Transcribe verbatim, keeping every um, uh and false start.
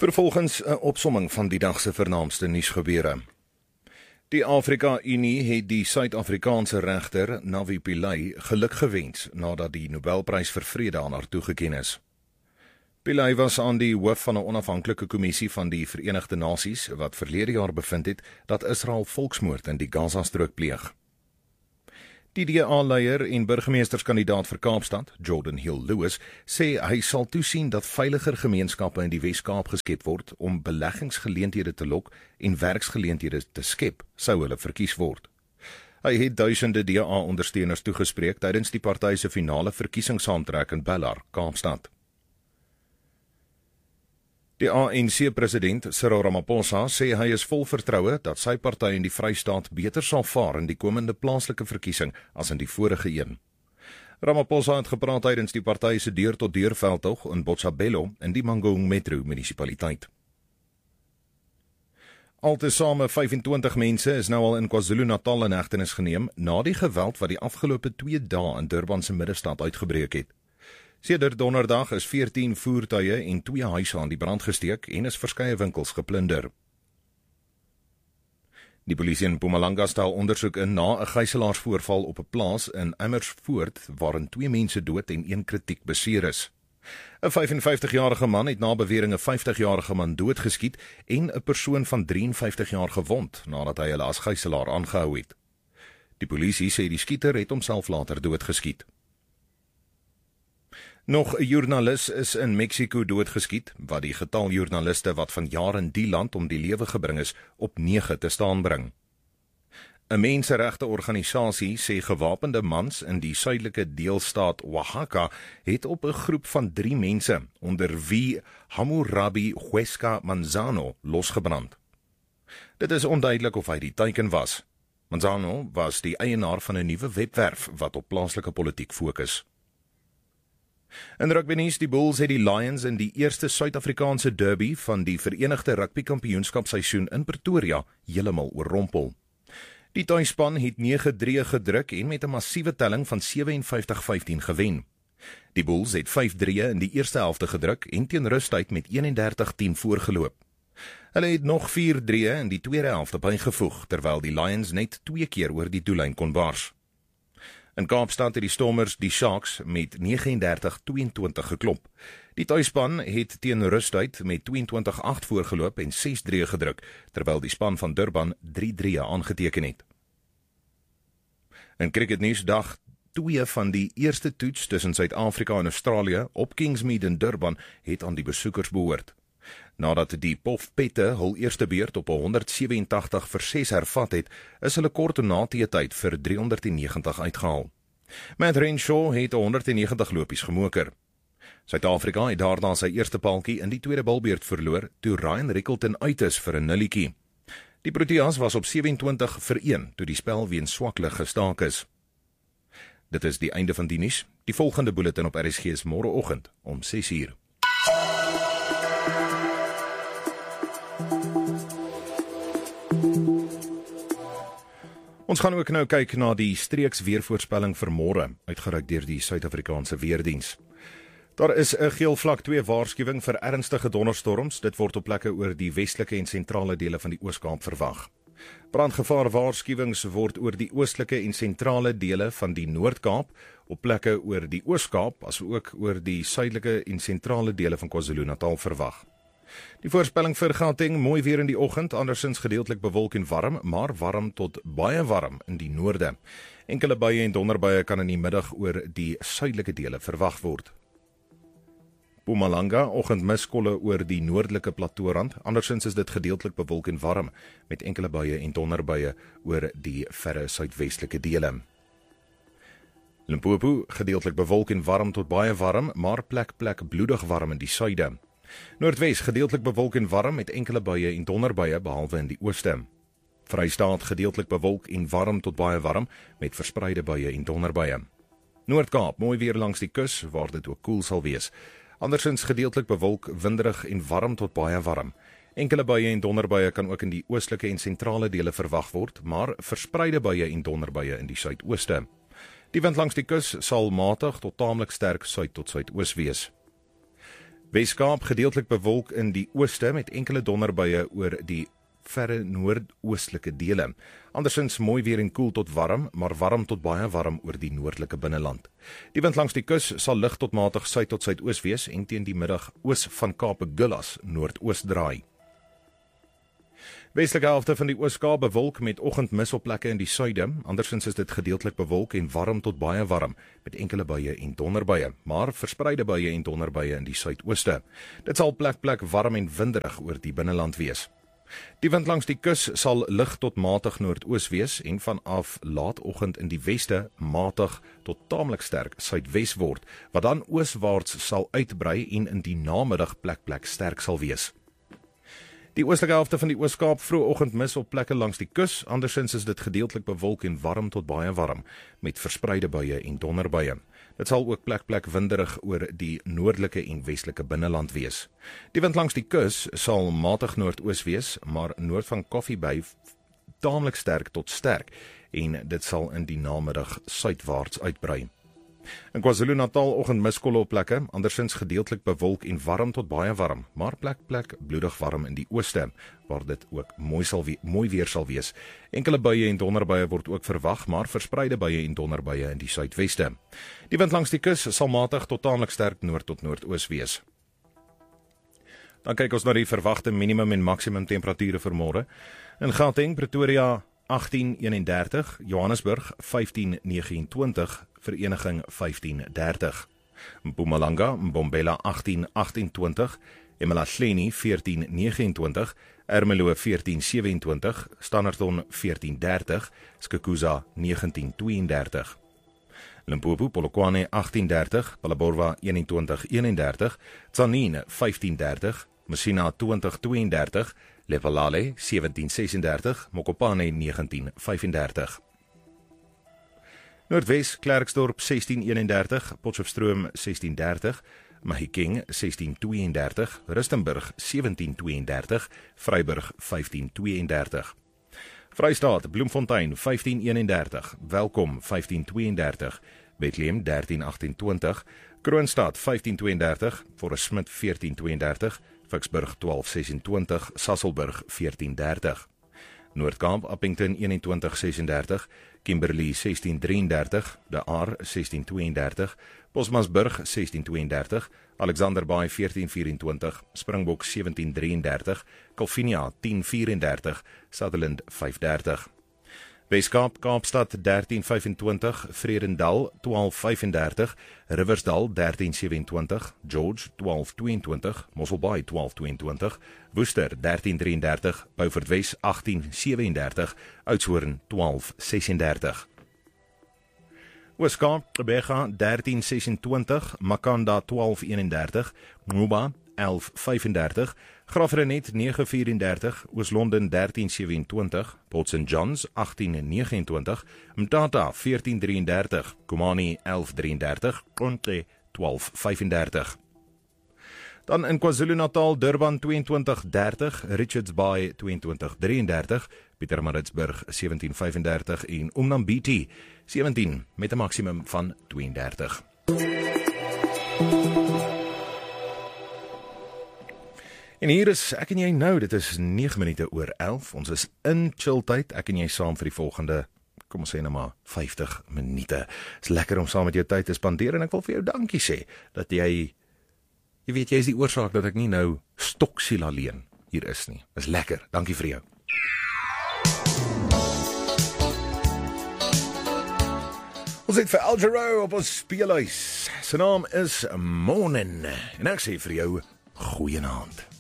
Vervolgens 'n opsomming van die dag se vernaamste nuusgebeure. Die Afrika-Unie het die Suid-Afrikaanse regter Navi Pillay geluk gewens nadat die Nobelprys vir Vrede aan haar toegeken is. Pillay was aan die hoof van 'n onafhanklike kommissie van die Verenigde Nasies wat verlede jaar bevind het dat Israel volksmoord in die Gaza-strook pleeg. Die D A-leier en burgemeesterskandidaat vir Kaapstad, Jordan Hill-Lewis, sê hy sal toesien dat veiliger gemeenskappe in die Wes-Kaap geskep word om beleggingsgeleenthede te lok en werksgeleenthede te skep, sou hulle verkies word. Hy het duisende D A-ondersteuners toegespreek tydens die party se finale verkiesingssaamtrek in Bellar, Kaapstad. Die A N C-president Cyril Ramaphosa sê hy is vol vertroue dat sy party in die Vrystaat beter sal vaar in die komende plaaslike verkiesing as in die vorige een. Ramaphosa het gepraat tydens die party se deur-tot-deur veldtog in Botshabelo in die Mangaung Metro munisipaliteit. Altesaame vyf-en-twintig mense is nou al in KwaZulu-Natal in hegtenis geneem na die geweld wat die afgelope twee dae in Durban se middestad uitgebreek het. Sedert donderdag is veertien voertuie en twee huise aan die brand gesteek en is verskeie winkels geplunder. Die polisie in Mpumalanga stel ondersoek in na 'n gijselaarsvoorval op 'n plaas in Amersfoort waarin twee mense dood en een kritiek beseer is. 'n vyf-en-vyftig-jarige man het na bewering 'n vyftig-jarige man doodgeskiet en 'n persoon van drie en vyftig jaar gewond nadat hy hulle as gijselaar aangehou het. Die polisie sê die skieter het homself later doodgeskiet. Nog 'n joernalis is in Mexiko doodgeskiet, wat die getal joernaliste wat van jaar in die land om die lewe gebring is, op nege te staan bring. 'n Menseregte-organisasie sê gewapende mans in die suidelike deelstaat Oaxaca het op 'n groep van drie mense, onder wie Hammurabi Huesca Manzano, losgebrand. Dit is onduidelik of hy die teiken was. Manzano was die eienaar van 'n nuwe webwerf wat op plaaslike politiek fokus. In rugbynuus, die Bulls het die Lions in die eerste Suid-Afrikaanse derby van die Verenigde Rugby-kampioenskapseisoen in Pretoria heeltemal oorrompel. Die tuisspan het nege drie gedruk en met 'n massiewe telling van sewe-en-vyftig vyftien gewen. Die Bulls het vyf drie in die eerste helfte gedruk en teen rustyd met een-en-dertig tien voorgeloop. Hulle het nog vier drie in die tweede helfte bygevoeg, terwyl die Lions net twee keer oor die doellyn kon bars. In Kaapstad het die Stormers die Sharks met negenendertig tweeëntwintig geklop. Die tuisspan het teen rustyd met tweeëntwintig agt voorgeloop en ses drie gedruk, terwyl die span van Durban drie drie aangeteken het. In cricketnuus, dag twee van die eerste toets tussen Suid-Afrika en Australië op Kingsmead in Durban het aan die besoekers behoort. Nadat die Pofpette hul eerste beurt op honderdsewe-en-tagtig vir ses hervat het, is hulle kort na teetyd vir driehonderdnegentig uitgehaal. Matt Renshaw het honderdnegentig lopies gemoker. Suid-Afrika het daarna sy eerste paaltjie in die tweede balbeurt verloor toe Ryan Rickelton uit is vir 'n nulletjie. Die Proteas was op sewe-en-twintig vir een toe die spel weens swak lig gestaak is. Dit is die einde van die nuus. Die volgende bulletin op R S G is môreoggend om ses uur. Ons gaan ook nou kyk na die streeks weervoorspelling vir môre, uitgereik deur die Suid-Afrikaanse Weerdiens. Daar is 'n geel vlak twee waarskuwing vir ernstige donderstorms. Dit word op plekke oor die westelike en sentrale dele van die Oos-Kaap verwag. Brandgevaar waarskuwings word oor die oostelike en sentrale dele van die Noord-Kaap, op plekke oor die Oos-Kaap, asook oor die suidelike en sentrale dele van KwaZulu-Natal verwag. Die voorspelling vir Gauteng, mooi weer in die oggend, andersins gedeeltelik bewolk en warm, maar warm tot baie warm in die noorde. Enkele buie en donderbuie kan in die middag oor die suidelike dele verwag word. Mpumalanga, oggendmiskolle oor die noordelike platoorand, andersins is dit gedeeltelik bewolk en warm, met enkele buie en donderbuie oor die verre suidwestelike dele. Limpopo, gedeeltelik bewolk en warm tot baie warm, maar plek plek bloedig warm in die suide. Noordwes, gedeeltelik bewolk en warm met enkele buie en donderbuie behalwe in die ooste. Vrystaat, gedeeltelik bewolk en warm tot baie warm met verspreide buie en donderbuie. Noord-Kaap, mooi weer langs die kus waar dit ook koel sal wees. Andersins gedeeltelik bewolk, winderig en warm tot baie warm. Enkele buie en donderbuie kan ook in die oostelike en sentrale dele verwag word, maar verspreide buie en donderbuie in die suidooste. Die wind langs die kus sal matig tot taamlik sterk suid tot suidoos wees. Wes-Kaap gedeeltelik bewolk in die ooste met enkele donderbuie oor die verre noordoostelike dele. Andersins mooi weer en koel tot warm, maar warm tot baie warm oor die noordelike binneland. Die wind langs die kus sal lig tot matig suid tot suidoos wees en teen die middag oos van Kaap Gillas noordoos draai. Westelike helfte van die Oos-Kaap bewolk met oggendmis op plekke in die suide, andersins is dit gedeeltelik bewolk en warm tot baie warm, met enkele buie en donderbuie, maar verspreide buie en donderbuie in die suidooste. Dit sal plek plek warm en winderig oor die binneland wees. Die wind langs die kus sal lig tot matig noordoos wees en vanaf laatoggend in die weste matig tot taamlik sterk suidwes word, wat dan ooswaarts sal uitbrei en in die namiddag plek plek sterk sal wees. Die oostelike helfte van die Oos-Kaap vroegoggend mis op plekke langs die kus, andersins is dit gedeeltelik bewolk en warm tot baie warm, met verspreide buie en donderbuie. Dit sal ook plek plek winderig oor die noordelike en westelike binneland wees. Die wind langs die kus sal matig noordoos wees, maar noord van Coffee Bay taamlik sterk tot sterk, en dit sal in die namiddag suidwaarts uitbrei. In KwaZulu-Natal oggendmiskolle op plekke, andersins gedeeltelik bewolk en warm tot baie warm, maar plek plek bloedig warm in die ooste, waar dit ook mooi, sal we mooi weer sal wees. Enkele buie en donderbuie word ook verwag, maar verspreide buie en donderbuie in die suidweste. Die wind langs die kus sal matig tot taamlik sterk noord tot noordoos wees. Dan kyk ons na die verwagte minimum en maksimum temperature vir môre. In Gauteng, Pretoria agtien eenendertig, Johannesburg vyftien negenentwintig, Vereniging vyftien dertig. Mpumalanga, Mbombela agtien agtentwintig, eMalahleni veertien negenentwintig, Ermelo veertien sewentwintig, Standerton veertien dertig, Skukuza negentien tweeëndertig. Limpopo, Polokwane agtien dertig, Phalaborwa eenentwintig eenendertig, Tzaneen vyftien dertig, Messina twintig tweeëndertig, Lephalale sewentien sesendertig, Mokopane negentien vyfendertig. Noordwes, Klerksdorp sestien eenendertig, Potchefstroom sestien dertig, Mahikeng sestien tweeëndertig, Rustenburg sewentien tweeëndertig, Vryburg vyftien tweeëndertig. Vrystaat, Bloemfontein vyftien eenendertig, Welkom vyftien tweeëndertig, Bethlehem dertien achtentwintig, Kroonstad vyftien tweeëndertig, Forest Smith veertien tweeëndertig, Vicksburg twaalf sesentwintig, Sasolburg veertien dertig. Noord-Kaap, Appington eenentwintig sesendertig, Kimberley sestien drieëndertig, De Aar sestien tweeëndertig, Bosmansburg sestien tweeëndertig, Alexander Bay veertien vierentwintig, Springbok sewentien drieëndertig, Calvinia tien vierendertig, Sutherland vyf dertig. Wes-Kaap, Kaapstad dertien vyfentwintig, Vredendal twaalf vyfendertig, Riversdal dertien sewentwintig, George twaalf tweeëntwintig, Mosselbaai twaalf tweeëntwintig, Worcester dertien drieëndertig, Beaufort Wes agtien sewendertig, Oudtshoorn twaalf sesendertig. Oos-Kaap, Gqeberha dertien sesentwintig, Makanda twaalf eenendertig, Moba elf vyfendertig, Graaff-Reinet negen vierendertig, Oos-London dertien sewentwintig, Port Saint John's agtien negenentwintig, Mthatha veertien drieëndertig, Komani elf drieëndertig, Konke twaalf vyfendertig. Dan in KwaZulu-Natal, Durban tweeëntwintig dertig, Richards Bay tweeëntwintig drieëndertig, Pietermaritzburg sewentien vyfendertig en Umnambiti sewentien met 'n maksimum van tweeëndertig. En hier is ek en jy nou, dit is negen minute oor elf, ons is in chill tyd, ek en jy saam vir die volgende, kom ons sê nou maar, vyftig minute. Het is lekker om saam met jou tyd te spandeer, en ek wil vir jou dankie sê, dat jy, jy weet, jy is die oorsaak dat ek nie nou stoksiel alleen hier is nie. Is lekker, dankie vir jou. Ons het vir Al Jarreau op ons speelhuis, sy naam is Morning, en ek sê vir jou, goeienaand.